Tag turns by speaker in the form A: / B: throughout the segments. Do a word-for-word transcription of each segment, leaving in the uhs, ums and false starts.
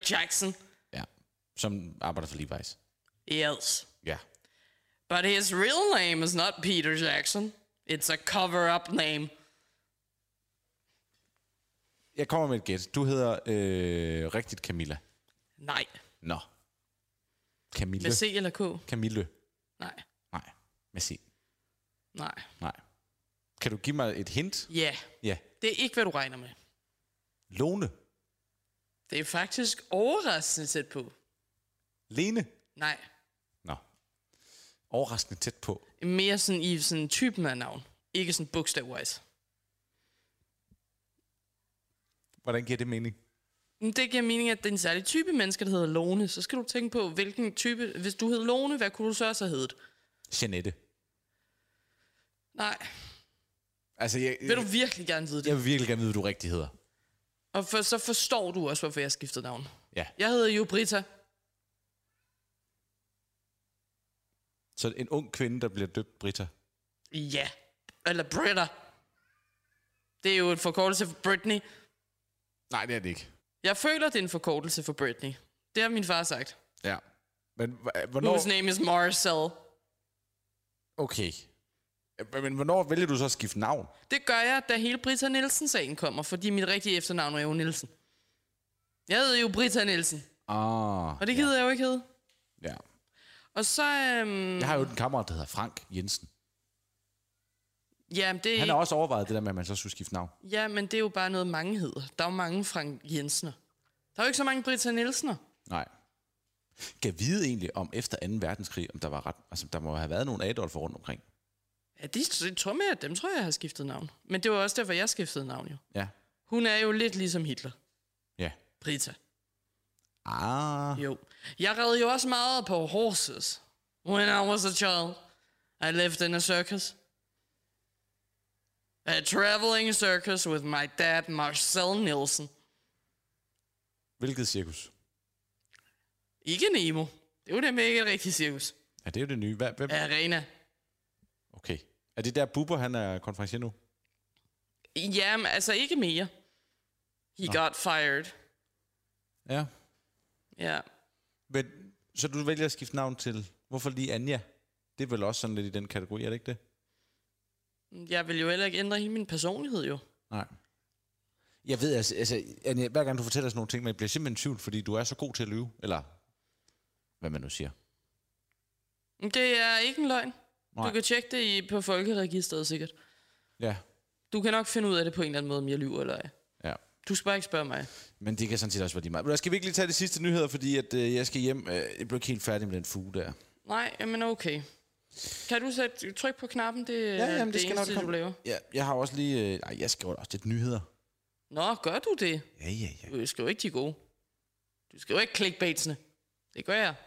A: Jackson.
B: Ja, som arbejder for Levi's.
A: Yes.
B: Ja.
A: But his real name is not Peter Jackson. It's a cover-up name.
B: Jeg kommer med et gæt. Du hedder øh, rigtigt Camilla.
A: Nej.
B: Nå. Camille.
A: Med C eller K?
B: Camille.
A: Nej.
B: Nej. Med C.
A: Nej.
B: Nej. Kan du give mig et hint?
A: Ja.
B: Ja.
A: Det er ikke, hvad du regner med.
B: Lone.
A: Det er faktisk overraskende tæt på.
B: Lene.
A: Nej.
B: Nå. Overraskende tæt på.
A: Mere sådan i sådan typen af navn. Ikke sådan bogstavwise.
B: Hvordan giver det mening?
A: Det giver mening, at det er en særlig type mennesker, der hedder Lone. Så skal du tænke på, hvilken type... Hvis du hed Lone, hvad kunne du så også have heddet?
B: Jeanette.
A: Nej.
B: Altså, jeg,
A: Vil du virkelig gerne vide det?
B: Jeg vil virkelig gerne vide, hvad du rigtig hedder.
A: Og for, så forstår du også, hvorfor jeg skiftede navn.
B: Ja.
A: Jeg hedder jo Britta.
B: Så en ung kvinde, der bliver døbt Britta.
A: Ja. Eller Britta. Det er jo en forkortelse for Britney.
B: Nej, det er det ikke.
A: Jeg føler, det er en forkortelse for Britney. Det har min far sagt.
B: Ja. Men h- hvornår...
A: Whose name is Marcel.
B: Okay. Men hvornår vælger du så at skifte navn?
A: Det gør jeg, da hele Britta Nielsen-sagen kommer, fordi mit rigtige efternavn er jo Nielsen. Jeg hedder jo Britta Nielsen.
B: Ah.
A: Og det gider ja. jeg jo ikke hedde.
B: Ja.
A: Og så... Øhm,
B: Jeg har jo en kammerat, der hedder Frank Jensen.
A: ja, det er
B: Han har også overvejet det der med, at man så skulle skifte navn.
A: Ja, men det er jo bare noget, mange hedder. Der er jo mange Frank Jensener. Der er jo ikke så mange Britta Nielsener.
B: Nej. Kan vide egentlig om efter anden verdenskrig, om der var ret... Altså, der må have været nogle Adolfer rundt omkring.
A: Ja, de, de tror med, at dem tror jeg, jeg har skiftet navn. Men det var også derfor, jeg skiftede navn jo.
B: Ja.
A: Hun er jo lidt ligesom Hitler.
B: Ja.
A: Britta.
B: Ah.
A: Jo. Jeg red jo også meget på horses. When I was a child. I lived in a circus. A traveling circus with my dad, Marcel Nielsen.
B: Hvilket cirkus?
A: Ikke Nemo. Det er jo det med ikke et rigtigt cirkus.
B: Ja, det er jo det nye. Hvad, hvem?
A: Arena.
B: Okay. Er det der Bubber, han er konferencier nu?
A: Jamen, altså ikke mere. He Nå. got fired.
B: Ja.
A: Ja.
B: Men, så du vælger at skifte navn til... Hvorfor lige Anja? Det er vel også sådan lidt i den kategori, er det ikke det?
A: Jeg vil jo heller ikke ændre hele min personlighed, jo.
B: Nej. Jeg ved, altså, altså Anja, hver gang du fortæller sådan nogle ting, men jeg bliver simpelthen tvivl, fordi du er så god til at lyve. Eller hvad man nu siger.
A: Det er ikke en løgn.
B: Nej.
A: Du kan tjekke det i, på folkeregisteret sikkert.
B: Ja.
A: Du kan nok finde ud af det på en eller anden måde, om jeg lyver eller ej.
B: Ja.
A: Du skal bare ikke spørge mig.
B: Men det kan sådan set også være de meget. Men skal vi ikke lige tage de sidste nyheder, fordi at, øh, jeg skal hjem. Øh, jeg blev ikke helt færdig med den fuge der.
A: Nej, men okay. Kan du sætte tryk på knappen? Det er
B: Ja, jamen, det,
A: det
B: skal
A: eneste,
B: nok
A: du laver.
B: Ja, jeg har også lige... Øh, nej, jeg skriver også lidt nyheder.
A: Nå, gør du det?
B: Ja, ja, ja.
A: Du skriver ikke de gode. Du skriver ikke clickbaitsene. Det gør jeg.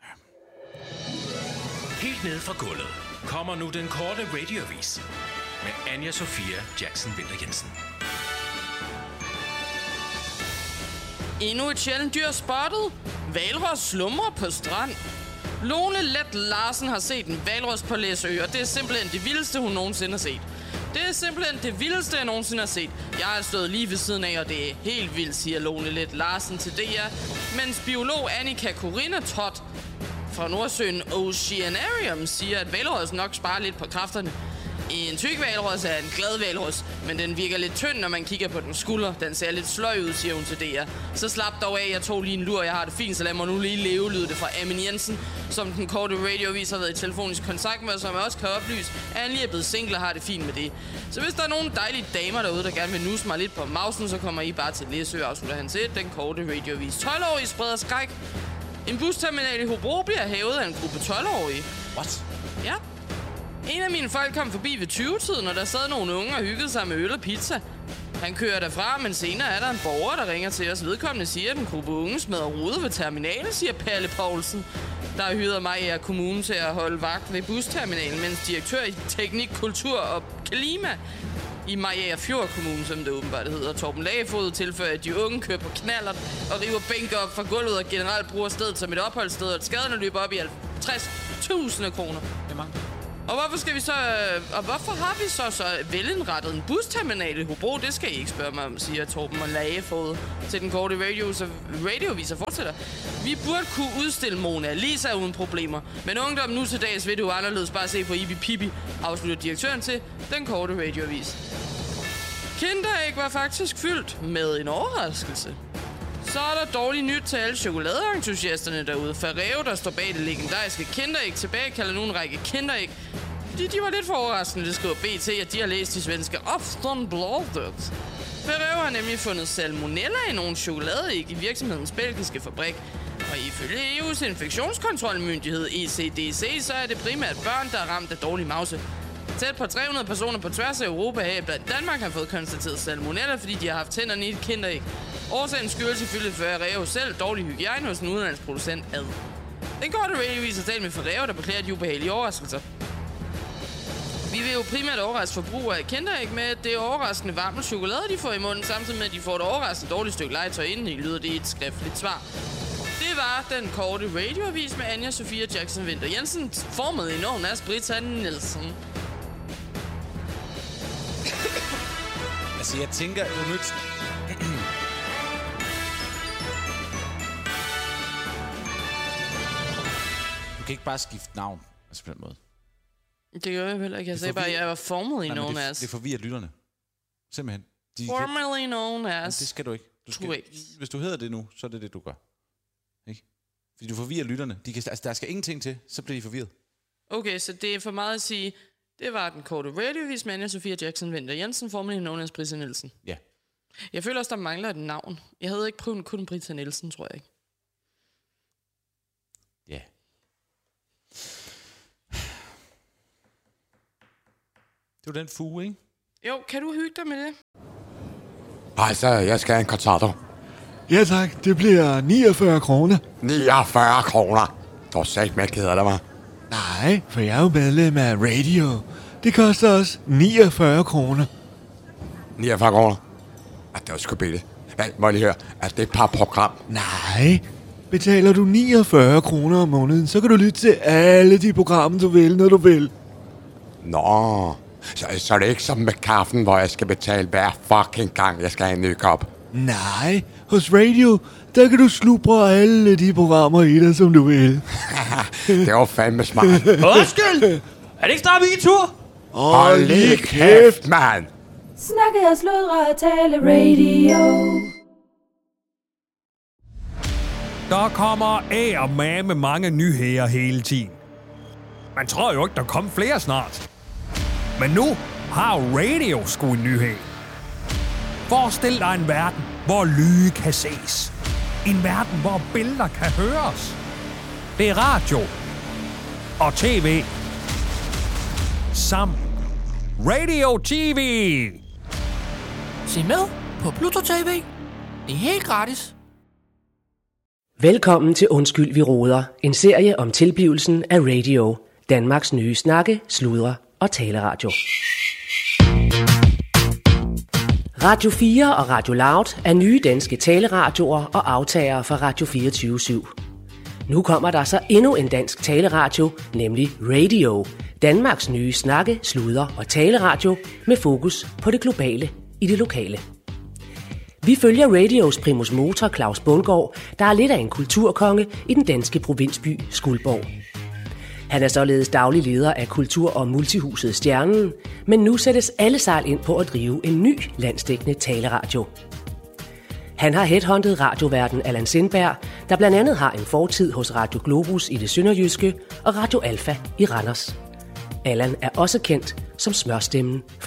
C: Helt ned fra gulvet kommer nu den korte radioavis med Anja Sofia Jackson Winther Jensen.
A: Endnu et sjældent dyr spottet. Hvalros slumrer på strand. Lone Let Larsen har set en hvalros på Læsø, og det er simpelthen det vildeste, hun nogensinde har set. Det er simpelthen det vildeste, jeg nogensinde har set. Jeg har stået lige ved siden af, og det er helt vildt, siger Lone Let Larsen til D R. Mens biolog Annika Corina Todt fra Nordsøen Oceanarium siger, at hvalros nok sparer lidt på kræfterne. En tyk hvalros er en glad hvalros, men den virker lidt tynd, når man kigger på den skulder. Den ser lidt sløj ud, siger hun til D R. Så slap dog af, jeg tog lige en lur, jeg har det fint, så lad mig nu lige leve lyde det fra Amin Jensen, som den korte radioavis har været i telefonisk kontakt med, som jeg også kan oplyse, at han lige er blevet single og har det fint med det. Så hvis der er nogle dejlige damer derude, der gerne vil nusse mig lidt på mausen, så kommer I bare til Læsø, afslutter han til den korte radioavis. tolv-årige spreder skræk. En busterminal i Hobro bliver hævet af en gruppe tolv-årige.
B: What?
A: Ja. En af mine folk kom forbi ved tyve-tiden, og der sad nogle unge og hyggede sig med øl og pizza. Han kører derfra, men senere er der en borger, der ringer til os. Vedkommende siger, at en gruppe unge smadrer rode ved terminalen, siger Palle Poulsen, der har hyret mig i kommunen til at holde vagt ved busterminalen, mens direktør i Teknik, Kultur og Klima i Mariager Fjord Kommune, som det åbenbart hedder, Torben Lagefod, tilføjer, at de unge kører på knallert og river bænker op fra gulvet og generelt bruger stedet som et opholdssted, og skaderne løber op i halvtreds tusind kroner.
B: Det er mange.
A: Og hvorfor skal vi så... Og hvorfor har vi så så velindrettet en busterminal i Hobro? Det skal I ikke spørge mig om, siger Torben og Lagefod til den korte radio, så radioviser fortsætter. Vi burde kunne udstille Mona Lisa uden problemer. Men ungdom nu til dags vil du anderledes bare se på Ibi Pibi, afslutter direktøren til den korte radioavis. Kinderæg var faktisk fyldt med en overraskelse. Så er der dårligt nyt til alle chokoladeentusiasterne derude. Ferrero, der står bag det legendariske Kinderæg, tilbage kalder nu en række Kinderæg. De, de var lidt for overraskende, det skriver B T, at de har læst de svenske Aftonbladet. Ferrero har nemlig fundet salmonella i nogle chokoladeæg i virksomhedens belgiske fabrik. Og ifølge E U's infektionskontrolmyndighed E C D C, så er det primært børn, der er ramt af dårlig mause. Tæt på tre hundrede personer på tværs af Europa her blandt Danmark har fået konstateret salmonella, fordi de har haft tænderne i et Kinderæg. Årsagen skyldes ifølge Ferrero selv dårlig hygiejne hos en udenlandsk producent ad. Den korte radiovis har talt med Ferrero, der beklager de ubehagelige overraskelser. Vi vil jo primært overraske forbrugere af Kinderæg med, at det er overraskende varme chokolade, de får i munden, samtidig med, at de får et overraskende dårligt stykke legetøj indeni, lyder det i et skriftligt svar. Det var den korte radioavis med Anja Sofia Jackson Winther Jensen, formet i nogen af Britta Nielsen.
B: Altså, jeg tænker jo nyt... Du kan ikke bare skifte navn, altså på den måde.
A: Det gør jeg heller ikke. Jeg sagde bare, at jeg var formerly known
B: det,
A: as.
B: Det forvirrer lytterne. Simpelthen. De
A: formerly
B: kan...
A: known as.
B: Men det skal du ikke. Du skal... Hvis du hedder det nu, så er det det, du gør. Ikke? Fordi du forvirrer lytterne. De kan... altså, der skal ingenting til, så bliver de forvirret.
A: Okay, så det er for meget at sige, det var den korte radiovis med Anja Sofia Jackson Winther Jensen, formerly known as Britta Nielsen.
B: Ja.
A: Jeg føler også, der mangler et navn. Jeg havde ikke prøvet kun Britta Nielsen, tror jeg ikke.
B: Ja. Det var den fuge, ikke?
A: Jo, kan du hygge dig med det?
D: Altså, jeg skal have en cortado.
E: Ja tak, det bliver niogfyrre kroner.
D: niogfyrre kroner? Du har sagt med, keder dig, hva'?
E: Nej, for jeg er jo medlem af radio. Det koster også niogfyrre kroner.
D: niogfyrre kroner? Ah, det var sgu billigt. Hvad, må jeg lige høre, er det et par program?
E: Nej, betaler du niogfyrre kroner om måneden, så kan du lytte til alle de programmer, du vil, når du vil.
D: Nå, så, så er det ikke som med kaffen, hvor jeg skal betale hver fucking gang, jeg skal have en ny kop.
E: Nej, hos radio, der kan du slubre alle de programmer i dig, som du vil.
D: Det var fandme smart.
F: Undskyld! Er det ikke snart min tur?
D: Hold lige kæft, mand!
G: Snakke og sludre og tale radio.
F: Der kommer af og med med mange nyheder hele tiden. Man tror jo ikke, der kommer flere snart. Men nu har radio sgu en nyhed. Forestil dig en verden, hvor lyde kan ses. En verden, hvor billeder kan høres. Det er radio og tv sammen. Radio T V.
H: Se med på Pluto T V. Det er helt gratis.
I: Velkommen til Undskyld, vi roder. En serie om tilblivelsen af radio. Danmarks nye snakke, sludre og taleradio. Radio fire og Radio Loud er nye danske taleradioer og aftagere fra Radio fireogtyve syv. Nu kommer der så endnu en dansk taleradio, nemlig Radio. Danmarks nye snakke, sludre og taleradio med fokus på det globale i det lokale. Vi følger radios primus motor Claus Bundgaard, der er lidt af en kulturkonge i den danske provinsby Skuldborg. Han er således daglig leder af kultur- og multihuset Stjernen, men nu sættes alle sejl ind på at drive en ny landsdækkende taleradio. Han har headhunted radioverden Allan Sindberg, der blandt andet har en fortid hos Radio Globus i det sønderjyske og Radio Alfa i Randers. Allan er også kendt som smørstemmen fra